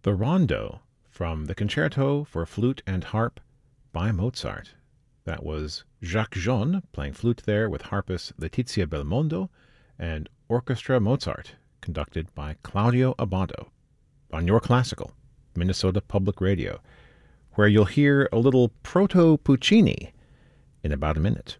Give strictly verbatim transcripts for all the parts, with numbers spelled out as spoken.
The Rondo from the Concerto for Flute and Harp by Mozart. That was Jacques Jean playing flute there with harpist Letizia Belmondo and Orchestra Mozart, conducted by Claudio Abbado, on Your Classical, Minnesota Public Radio, where you'll hear a little proto-Puccini in about a minute.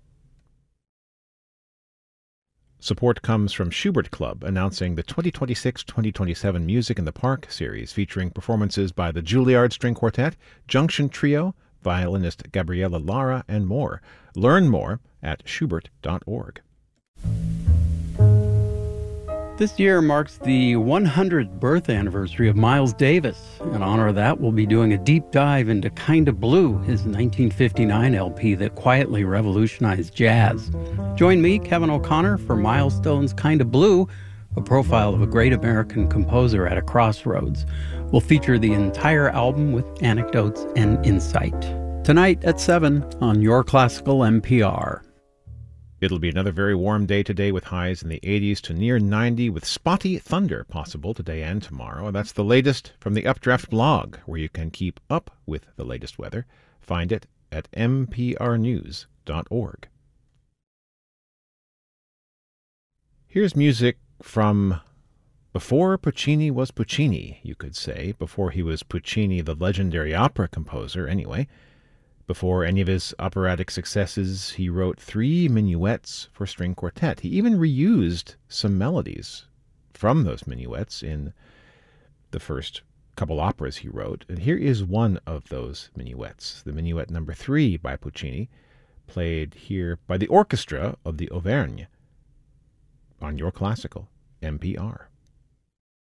Support comes from Schubert Club, announcing the twenty twenty-six twenty twenty-seven Music in the Park series, featuring performances by the Juilliard String Quartet, Junction Trio, violinist Gabriella Lara, and more. Learn more at schubert dot org. This year marks the one hundredth birth anniversary of Miles Davis. In honor of that, we'll be doing a deep dive into Kinda Blue, his nineteen fifty-nine L P that quietly revolutionized jazz. Join me, Kevin O'Connor, for Milestone's Kinda Blue, a profile of a great American composer at a crossroads. We'll feature the entire album with anecdotes and insight. Tonight at seven on Your Classical N P R. It'll be another very warm day today with highs in the eighties to near ninety, with spotty thunder possible today and tomorrow. That's the latest from the Updraft blog, where you can keep up with the latest weather. Find it at m p r news dot org. Here's music from before Puccini was Puccini, you could say, before he was Puccini, the legendary opera composer, anyway. Before any of his operatic successes, he wrote three minuets for string quartet. He even reused some melodies from those minuets in the first couple operas he wrote. And here is one of those minuets, the minuet number three by Puccini, played here by the orchestra of the Auvergne on Your Classical N P R.